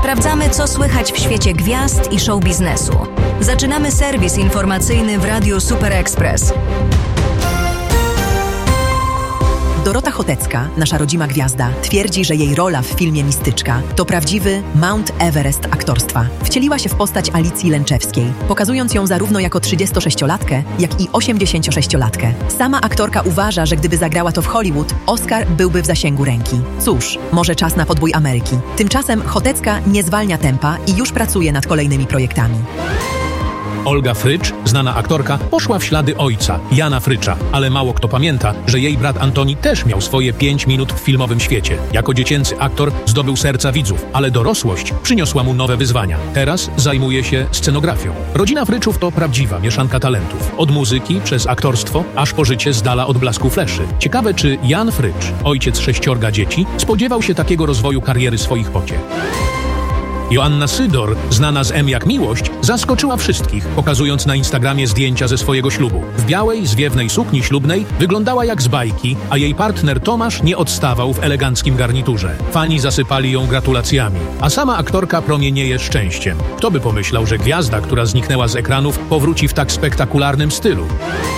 Sprawdzamy, co słychać w świecie gwiazd i show biznesu. Zaczynamy serwis informacyjny w Radiu Super Express. Dorota Chotecka, nasza rodzima gwiazda, twierdzi, że jej rola w filmie Mistyczka to prawdziwy Mount Everest aktorstwa. Wcieliła się w postać Alicji Lęczewskiej, pokazując ją zarówno jako 36-latkę, jak i 86-latkę. Sama aktorka uważa, że gdyby zagrała to w Hollywood, Oscar byłby w zasięgu ręki. Cóż, może czas na podbój Ameryki. Tymczasem Chotecka nie zwalnia tempa i już pracuje nad kolejnymi projektami. Olga Frycz, znana aktorka, poszła w ślady ojca, Jana Frycza, ale mało kto pamięta, że jej brat Antoni też miał swoje 5 minut w filmowym świecie. Jako dziecięcy aktor zdobył serca widzów, ale dorosłość przyniosła mu nowe wyzwania. Teraz zajmuje się scenografią. Rodzina Fryczów to prawdziwa mieszanka talentów. Od muzyki przez aktorstwo, aż po życie z dala od blasku fleszy. Ciekawe, czy Jan Frycz, ojciec 6 dzieci, spodziewał się takiego rozwoju kariery swoich pociech. Joanna Sydor, znana z M jak Miłość, zaskoczyła wszystkich, pokazując na Instagramie zdjęcia ze swojego ślubu. W białej, zwiewnej sukni ślubnej wyglądała jak z bajki, a jej partner Tomasz nie odstawał w eleganckim garniturze. Fani zasypali ją gratulacjami, a sama aktorka promienieje szczęściem. Kto by pomyślał, że gwiazda, która zniknęła z ekranów, powróci w tak spektakularnym stylu?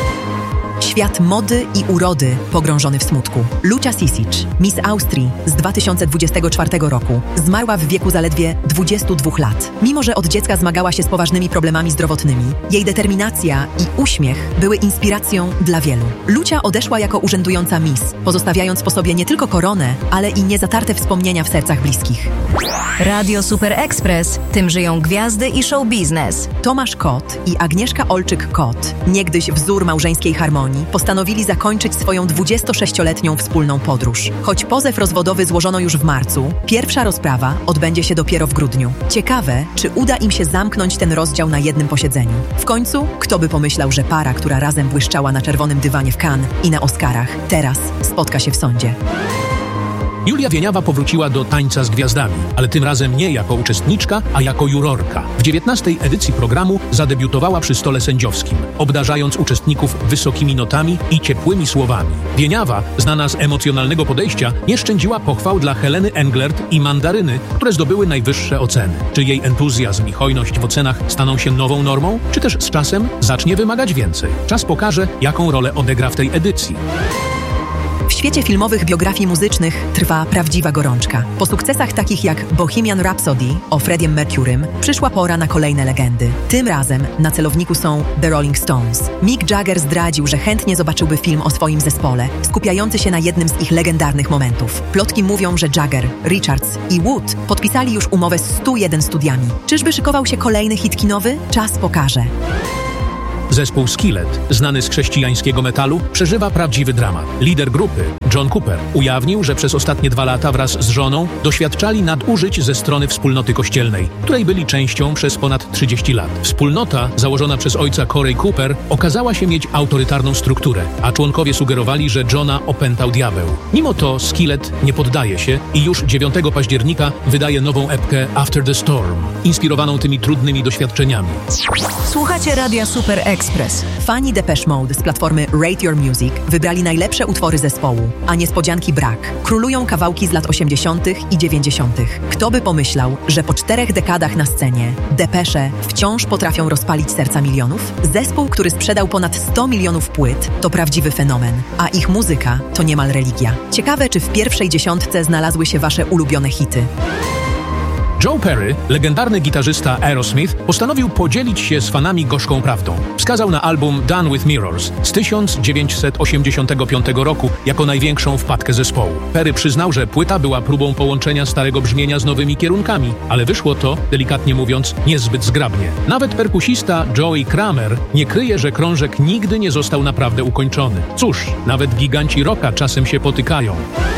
Świat mody i urody pogrążony w smutku. Lucia Sisic, Miss Austrii z 2024 roku, zmarła w wieku zaledwie 22 lat. Mimo że od dziecka zmagała się z poważnymi problemami zdrowotnymi, jej determinacja i uśmiech były inspiracją dla wielu. Lucia odeszła jako urzędująca Miss, pozostawiając po sobie nie tylko koronę, ale i niezatarte wspomnienia w sercach bliskich. Radio Super Express, tym żyją gwiazdy i show biznes. Tomasz Kot i Agnieszka Olczyk-Kot, niegdyś wzór małżeńskiej harmonii, postanowili zakończyć swoją 26-letnią wspólną podróż. Choć pozew rozwodowy złożono już w marcu, pierwsza rozprawa odbędzie się dopiero w grudniu. Ciekawe, czy uda im się zamknąć ten rozdział na jednym posiedzeniu. W końcu, kto by pomyślał, że para, która razem błyszczała na czerwonym dywanie w Cannes i na Oscarach, teraz spotka się w sądzie. Julia Wieniawa powróciła do Tańca z Gwiazdami, ale tym razem nie jako uczestniczka, a jako jurorka. W 19. edycji programu zadebiutowała przy stole sędziowskim, obdarzając uczestników wysokimi notami i ciepłymi słowami. Wieniawa, znana z emocjonalnego podejścia, nie szczędziła pochwał dla Heleny Englert i Mandaryny, które zdobyły najwyższe oceny. Czy jej entuzjazm i hojność w ocenach staną się nową normą, czy też z czasem zacznie wymagać więcej? Czas pokaże, jaką rolę odegra w tej edycji. W świecie filmowych biografii muzycznych trwa prawdziwa gorączka. Po sukcesach takich jak Bohemian Rhapsody o Freddiem Mercurym przyszła pora na kolejne legendy. Tym razem na celowniku są The Rolling Stones. Mick Jagger zdradził, że chętnie zobaczyłby film o swoim zespole, skupiający się na jednym z ich legendarnych momentów. Plotki mówią, że Jagger, Richards i Wood podpisali już umowę z 101 studiami. Czyżby szykował się kolejny hit kinowy? Czas pokaże. Zespół Skillet, znany z chrześcijańskiego metalu, przeżywa prawdziwy dramat. Lider grupy, John Cooper, ujawnił, że przez ostatnie 2 lata wraz z żoną doświadczali nadużyć ze strony wspólnoty kościelnej, której byli częścią przez ponad 30 lat. Wspólnota, założona przez ojca Corey Cooper, okazała się mieć autorytarną strukturę, a członkowie sugerowali, że Johna opętał diabeł. Mimo to Skillet nie poddaje się i już 9 października wydaje nową epkę After the Storm, inspirowaną tymi trudnymi doświadczeniami. Słuchacie Radia Super Express. Fani Depeche Mode z platformy Rate Your Music wybrali najlepsze utwory zespołu, a niespodzianki brak. Królują kawałki z lat 80. i 90. Kto by pomyślał, że po 4 dekadach na scenie Depeche wciąż potrafią rozpalić serca milionów? Zespół, który sprzedał ponad 100 milionów płyt, to prawdziwy fenomen, a ich muzyka to niemal religia. Ciekawe, czy w pierwszej 10 znalazły się wasze ulubione hity. Joe Perry, legendarny gitarzysta Aerosmith, postanowił podzielić się z fanami gorzką prawdą. Wskazał na album Done with Mirrors z 1985 roku jako największą wpadkę zespołu. Perry przyznał, że płyta była próbą połączenia starego brzmienia z nowymi kierunkami, ale wyszło to, delikatnie mówiąc, niezbyt zgrabnie. Nawet perkusista Joey Kramer nie kryje, że krążek nigdy nie został naprawdę ukończony. Cóż, nawet giganci rocka czasem się potykają.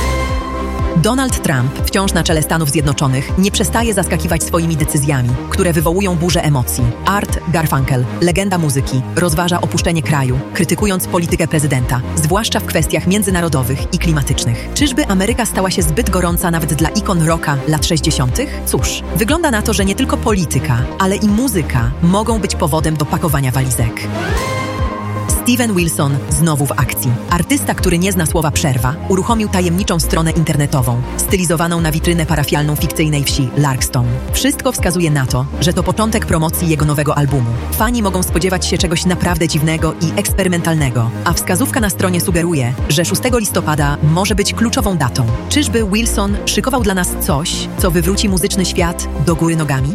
Donald Trump, wciąż na czele Stanów Zjednoczonych, nie przestaje zaskakiwać swoimi decyzjami, które wywołują burzę emocji. Art Garfunkel, legenda muzyki, rozważa opuszczenie kraju, krytykując politykę prezydenta, zwłaszcza w kwestiach międzynarodowych i klimatycznych. Czyżby Ameryka stała się zbyt gorąca nawet dla ikon rocka lat 60.? Cóż, wygląda na to, że nie tylko polityka, ale i muzyka mogą być powodem do pakowania walizek. Steven Wilson znowu w akcji. Artysta, który nie zna słowa przerwa, uruchomił tajemniczą stronę internetową, stylizowaną na witrynę parafialną fikcyjnej wsi Larkstone. Wszystko wskazuje na to, że to początek promocji jego nowego albumu. Fani mogą spodziewać się czegoś naprawdę dziwnego i eksperymentalnego, a wskazówka na stronie sugeruje, że 6 listopada może być kluczową datą. Czyżby Wilson szykował dla nas coś, co wywróci muzyczny świat do góry nogami?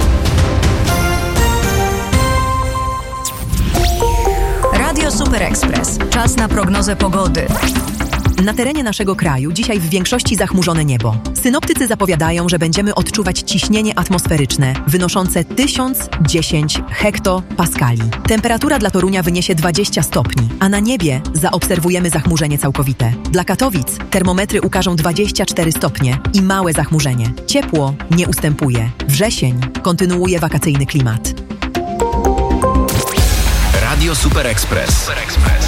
Radio Super Express. Czas na prognozę pogody. Na terenie naszego kraju dzisiaj w większości zachmurzone niebo. Synoptycy zapowiadają, że będziemy odczuwać ciśnienie atmosferyczne wynoszące 1010 hektopaskali. Temperatura dla Torunia wyniesie 20 stopni, a na niebie zaobserwujemy zachmurzenie całkowite. Dla Katowic termometry ukażą 24 stopnie i małe zachmurzenie. Ciepło nie ustępuje. Wrzesień kontynuuje wakacyjny klimat. Radio Super Express.